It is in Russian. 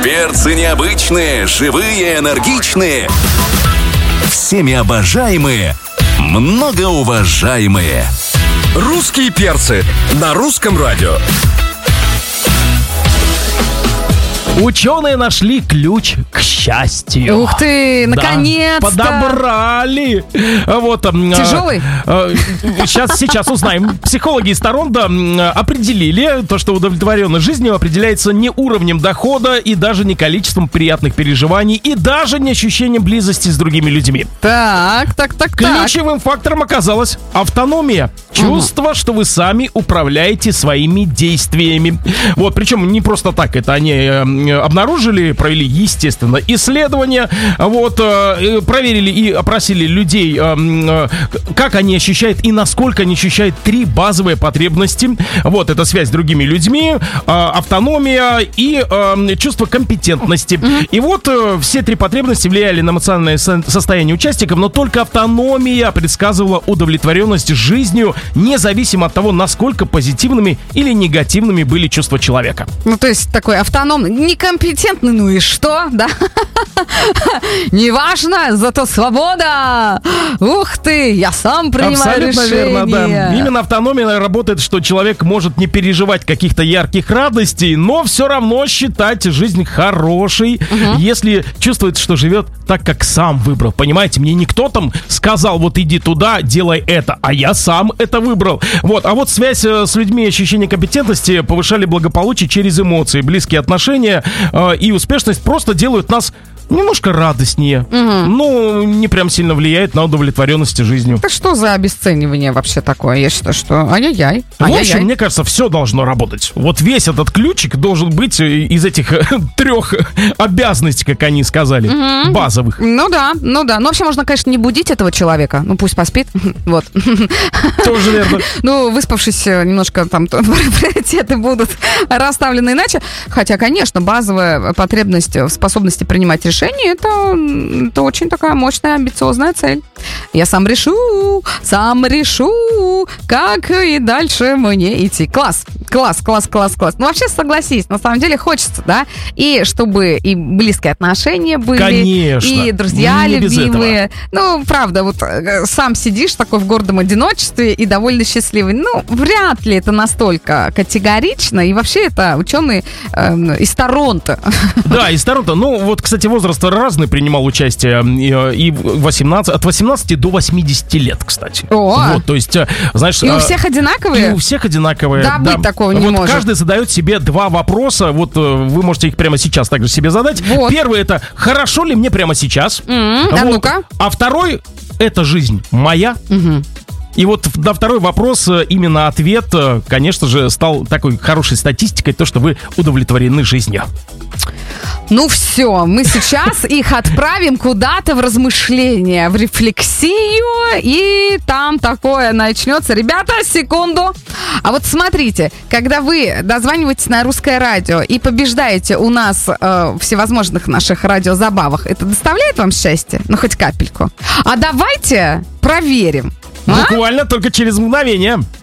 Перцы необычные, живые, энергичные. Всеми обожаемые, многоуважаемые. Русские перцы на русском радио. Ученые нашли ключ к счастью. Ух ты, наконец-то! Подобрали. Вот, Тяжелый? Сейчас узнаем. Психологи из Торонто определили то, что удовлетворенность жизнью определяется не уровнем дохода и даже не количеством приятных переживаний и даже не ощущением близости с другими людьми. Так. Ключевым фактором оказалась автономия. Чувство, что вы сами управляете своими действиями. Вот, причем не просто так это они обнаружили, провели, естественно, исследования, вот, проверили и опросили людей, как они ощущают и насколько они ощущают 3 базовые потребности. Вот, это связь с другими людьми, автономия и чувство компетентности. И вот все 3 потребности влияли на эмоциональное состояние участников, но только автономия предсказывала удовлетворенность жизнью, независимо от того, насколько позитивными или негативными были чувства человека. Ну, то есть такой автономный, некомпетентный, ну и что, да? Неважно, зато свобода! Ух ты, я сам принимаю решения. Верно, да. Именно автономия работает, что человек может не переживать каких-то ярких радостей, но все равно считать жизнь хорошей, если чувствует, что живет так, как сам выбрал. Понимаете, мне никто там сказал, вот иди туда, делай это, а я сам это выбрал. Вот, а вот связь с людьми и ощущение компетентности повышали благополучие через эмоции, близкие отношения и успешность просто делают нас немножко радостнее. Ну, не прям сильно влияет на удовлетворенность жизнью. Это что за обесценивание вообще такое? Я считаю, что ай-яй-яй. В общем, мне кажется, все должно работать. Вот весь этот ключик должен быть из этих 3 обязанностей, как они сказали, базовых. Ну да. Ну, вообще можно, конечно, не будить этого человека. Ну, пусть поспит. Вот. Тоже верно. Ну, выспавшись, немножко там приоритеты будут расставлены иначе. Хотя, конечно, базовая потребность в способности принимать решения, это очень такая мощная, амбициозная цель. Я сам решу, как и дальше мне идти. Класс. Ну, вообще, согласись, на самом деле хочется, да? И чтобы и близкие отношения были. Конечно. И друзья любимые. Ну, правда, вот сам сидишь такой в гордом одиночестве и довольно счастливый. Ну, вряд ли это настолько категорично. И вообще это ученые из Торонто. Да, из Торонто. Ну, вот, кстати, возраст разный принимал участие. И от 18 до 80 лет, кстати. О! Вот, то есть, знаешь... И у всех одинаковые? И у всех одинаковые. Да, быть такого не может. Каждый задает себе 2 вопроса. Вот вы можете их прямо сейчас также себе задать. Вот. Первый — это хорошо ли мне прямо сейчас? А ну-ка. А второй — это жизнь моя. И вот на второй вопрос именно ответ, конечно же, стал такой хорошей статистикой, то, что вы удовлетворены жизнью. Ну все, мы сейчас их отправим куда-то в размышления, в рефлексию, и там такое начнется. Ребята, секунду. А вот смотрите, когда вы дозваниваетесь на русское радио и побеждаете у нас в всевозможных наших радиозабавах, это доставляет вам счастье? Ну, хоть капельку. А давайте проверим. Буквально только через мгновение.